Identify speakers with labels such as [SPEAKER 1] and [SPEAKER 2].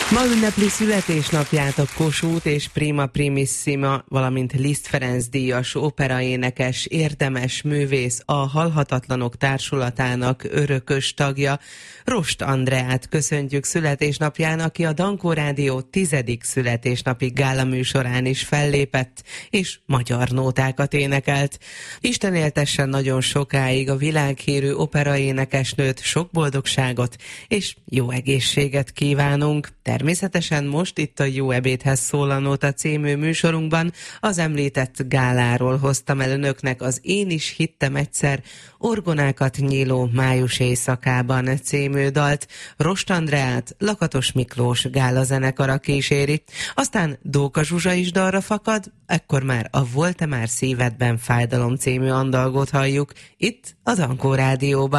[SPEAKER 1] Ma ünnepli születésnapját a Kossuth és Prima Primissima, valamint Liszt Ferenc díjas operaénekes, érdemes művész, a Halhatatlanok Társulatának örökös tagja, Rost Andreát köszöntjük születésnapján, aki a Dankó Rádió 10. születésnapi gála műsorán is fellépett, és magyar nótákat énekelt. Isten éltessen nagyon sokáig a világhírű operaénekesnőt, sok boldogságot és jó egészséget kívánunk. Természetesen most itt a Jó ebédhez szól a Nóta című műsorunkban az említett gáláról hoztam el önöknek az Én is hittem egyszer orgonákat nyíló május éjszakában című dalt. Rost Andreát Lakatos Miklós gálazenekara kíséri. Aztán Dóka Zsuzsa is dalra fakad, ekkor már a Volt-e már szívedben fájdalom című andalgót halljuk itt a Dankó Rádióban.